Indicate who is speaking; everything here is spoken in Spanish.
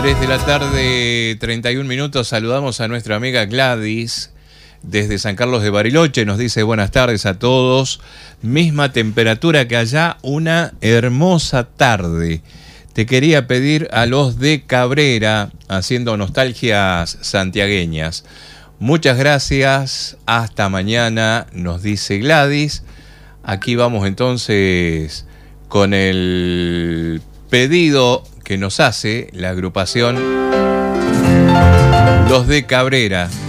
Speaker 1: Desde la tarde, 31 minutos, saludamos a nuestra amiga Gladys desde San Carlos de Bariloche. Nos dice buenas tardes a todos. Misma temperatura que allá, una hermosa tarde. Te quería pedir a los de Cabrera, haciendo nostalgias santiagueñas. Muchas gracias, hasta mañana, nos dice Gladys. Aquí vamos entonces con el pedido que nos hace la agrupación Los de Cabrera.